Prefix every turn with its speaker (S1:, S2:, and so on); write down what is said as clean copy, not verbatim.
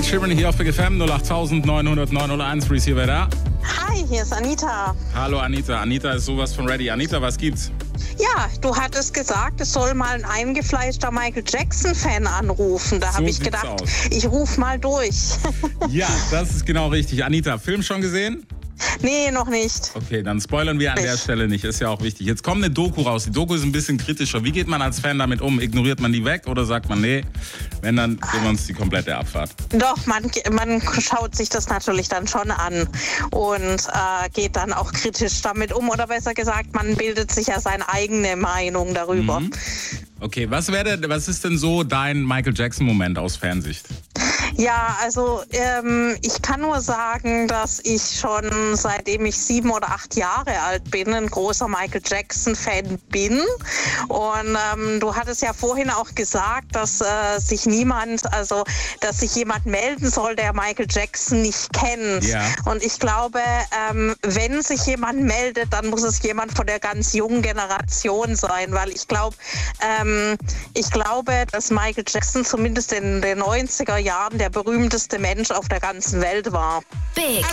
S1: Ed Sheeran hier auf Big FM 08900 Receiver da.
S2: Hi, hier ist Anita.
S1: Hallo Anita. Anita ist sowas von ready. Anita, was gibt's?
S2: Ja, du hattest gesagt, es soll mal ein eingefleischter Michael Jackson-Fan anrufen. Da habe ich gedacht, ich rufe mal durch.
S1: Ja, das ist genau richtig. Anita, Film schon gesehen?
S2: Nee, noch nicht.
S1: Okay, dann spoilern wir an der Stelle nicht. Ist ja auch wichtig. Jetzt kommt eine Doku raus. Die Doku ist ein bisschen kritischer. Wie geht man als Fan damit um? Ignoriert man die weg oder sagt man, nee, wenn, dann geben wir uns die komplette Abfahrt?
S2: Doch, man schaut sich das natürlich dann schon an und geht dann auch kritisch damit um. Oder besser gesagt, man bildet sich ja seine eigene Meinung darüber.
S1: Okay, was ist denn so dein Michael Jackson-Moment aus Fansicht?
S2: Ja, also ich kann nur sagen, dass ich schon seitdem ich 7 oder 8 Jahre alt bin, ein großer Michael Jackson-Fan bin. Und du hattest ja vorhin auch gesagt, dass sich jemand melden soll, der Michael Jackson nicht kennt.
S1: Ja.
S2: Und ich glaube, wenn sich jemand meldet, dann muss es jemand von der ganz jungen Generation sein, weil ich glaube, dass Michael Jackson zumindest in den 90er Jahren der berühmteste Mensch auf der ganzen Welt war.
S3: Big